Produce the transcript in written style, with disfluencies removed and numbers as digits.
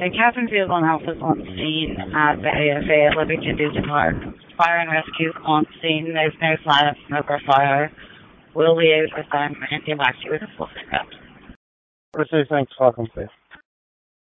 The cabin vehicle and health is on scene at the AFA at Livingston Dewsbury Park. Fire and rescue on scene. There's no sign of smoke or fire. We'll liaise with them and get back to you with a full pickup. Thanks for talking to you.